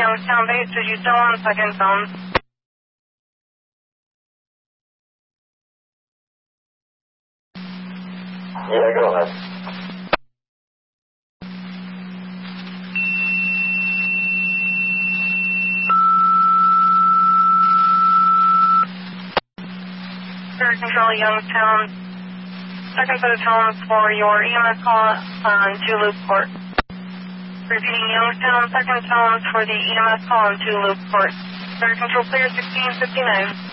Youngstown base, are you still on second phone? Yeah, go ahead. Air Control Youngstown, second set of tones for your EMS call on 2 Loop Court. Repeating Youngstown, second tones for the EMS call on 2 Loop Court. Air Control clear 1659.